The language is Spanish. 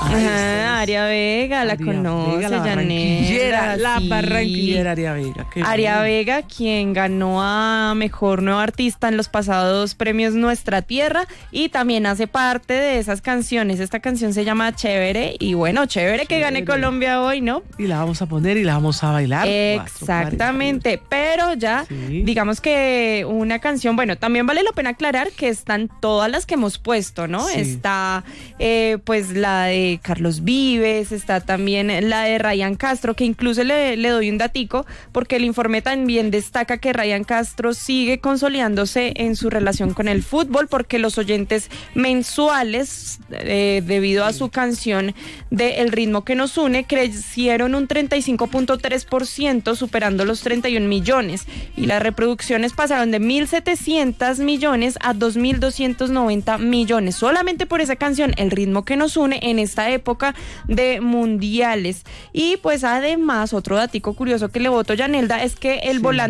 Aria Vega, la conoce, Yanela. La sí. barranquillera Aria Vega. Aria Vega, quien ganó a Mejor Nuevo Artista en los pasados premios Nuestra Tierra y también hace parte de esas canciones. Esta canción se llama Chévere y bueno, chévere que gane Colombia hoy, ¿no? Y la vamos a poner y la vamos a bailar. Exactamente, pero ya digamos que una canción, bueno, también vale la pena aclarar que están todas las que hemos puesto, ¿no? Sí. Está pues la de Carlos Vives, está también la de Ryan Castro, que incluso le doy un datico, porque el informe también destaca que Ryan Castro sigue consolidándose en su relación con el fútbol, porque los oyentes mensuales, debido a su canción de El ritmo que nos une, crecieron un 35.3%, superando los 31 millones, y las reproducciones pasaron de 1.700 millones a 2.290 millones, solamente por esa canción, El ritmo que nos une, en esta época de mundiales. Y pues además, otro datico curioso que le boto, Yanelda, es que el volante